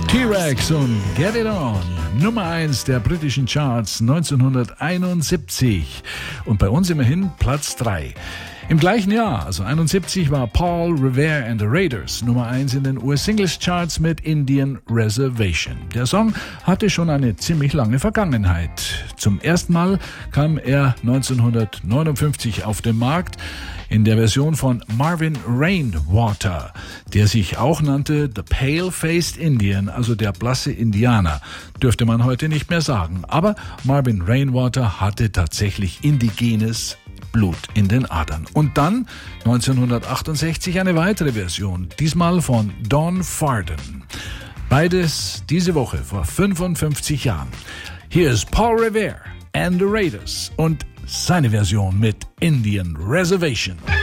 T-Rex und Get It On, Nummer 1 der britischen Charts 1971 und bei uns immerhin Platz 3. Im gleichen Jahr, also 71, war Paul Revere and the Raiders Nummer 1 in den US-Singles-Charts mit Indian Reservation. Der Song hatte schon eine ziemlich lange Vergangenheit. Zum ersten Mal kam er 1959 auf den Markt in der Version von Marvin Rainwater, der sich auch nannte The Pale-Faced Indian, also der blasse Indianer. Dürfte man heute nicht mehr sagen. Aber Marvin Rainwater hatte tatsächlich indigenes Blut in den Adern. Und dann 1968 eine weitere Version, diesmal von Don Farden. Beides diese Woche vor 55 Jahren. Hier ist Paul Revere and the Raiders und seine Version mit Indian Reservation.